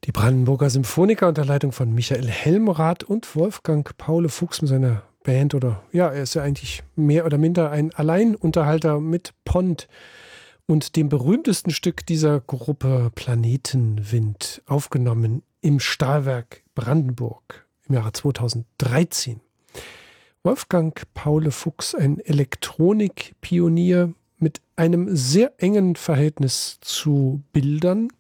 Die Brandenburger Symphoniker unter Leitung von Michael Helmrath und Wolfgang Paule Fuchs mit seiner Band, oder ja, er ist ja eigentlich mehr oder minder ein Alleinunterhalter mit Pont und dem berühmtesten Stück dieser Gruppe Planetenwind, aufgenommen im Stahlwerk Brandenburg im Jahre 2013. Wolfgang Paule Fuchs, ein Elektronikpionier mit einem sehr engen Verhältnis zu Bildern.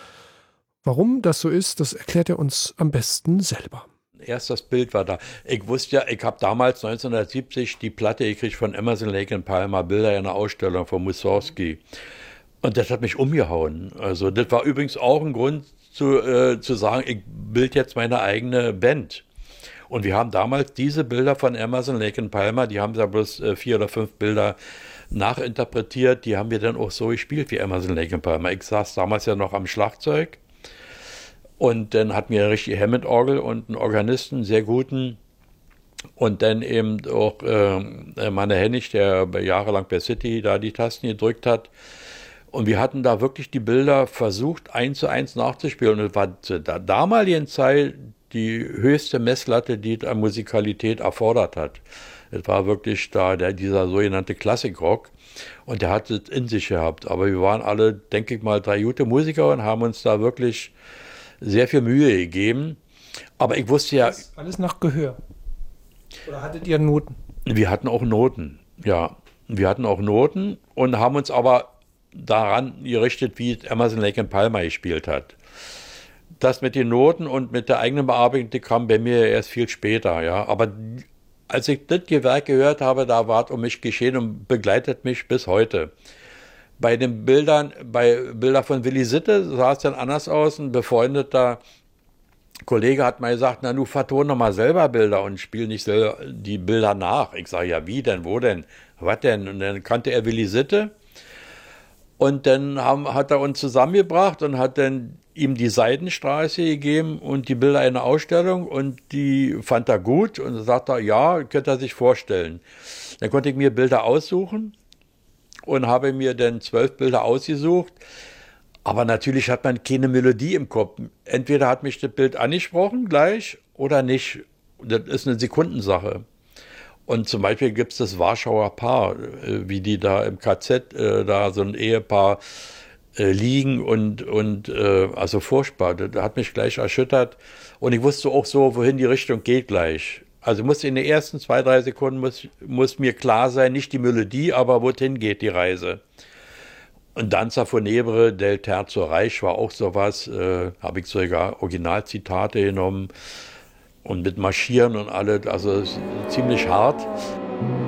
Warum das so ist, das erklärt er uns am besten selber. Erst das Bild war da. Ich wusste ja, ich habe damals 1970 die Platte gekriegt von Emerson, Lake and Palmer, Bilder in einer Ausstellung von Mussorgsky. Und das hat mich umgehauen. Also das war übrigens auch ein Grund zu sagen, ich bild jetzt meine eigene Band. Und wir haben damals diese Bilder von Emerson, Lake and Palmer, die haben da bloß 4 oder 5 Bilder nachinterpretiert, die haben wir dann auch so gespielt wie Emerson, Lake and Palmer. Ich saß damals ja noch am Schlagzeug. Und dann hatten wir eine richtige Hammond-Orgel und einen Organisten, sehr guten. Und dann eben auch Manne Hennig, der jahrelang bei City da die Tasten gedrückt hat. Und wir hatten da wirklich die Bilder versucht, 1:1 nachzuspielen. Und das war zu der damaligen Zeit die höchste Messlatte, die es an Musikalität erfordert hat. Es war wirklich da dieser sogenannte Klassikrock. Und der hat es in sich gehabt. Aber wir waren alle, denke ich mal, 3 gute Musiker und haben uns da wirklich sehr viel Mühe gegeben, aber ich wusste ja... Alles nach Gehör. Oder hattet ihr Noten? Wir hatten auch Noten, ja. Wir hatten auch Noten und haben uns aber daran gerichtet, wie Emerson, Lake and Palmer gespielt hat. Das mit den Noten und mit der eigenen Bearbeitung kam bei mir erst viel später, ja. Aber als ich das Gewerk gehört habe, da war es um mich geschehen und begleitet mich bis heute. Bei Bildern von Willy Sitte sah es dann anders aus. Ein befreundeter Kollege hat mal gesagt, na, du verton doch mal selber Bilder und spiel nicht selber die Bilder nach. Ich sage, ja, wie denn, wo denn, was denn? Und dann kannte er Willy Sitte und dann hat er uns zusammengebracht und hat dann ihm die Seidenstraße gegeben und die Bilder in einer Ausstellung und die fand er gut und sagt er, ja, könnte er sich vorstellen. Dann konnte ich mir Bilder aussuchen und habe mir dann 12 Bilder ausgesucht. Aber natürlich hat man keine Melodie im Kopf. Entweder hat mich das Bild angesprochen gleich oder nicht. Das ist eine Sekundensache. Und zum Beispiel gibt es das Warschauer Paar, wie die da im KZ, da so ein Ehepaar liegen und also furchtbar. Das hat mich gleich erschüttert. Und ich wusste auch so, wohin die Richtung geht gleich. Also muss in den ersten 2, 3 Sekunden muss mir klar sein, nicht die Melodie, aber wohin geht die Reise. Und Danza Funebre del Terzo Reich war auch sowas, habe ich sogar Originalzitate genommen und mit Marschieren und alles, also ziemlich hart.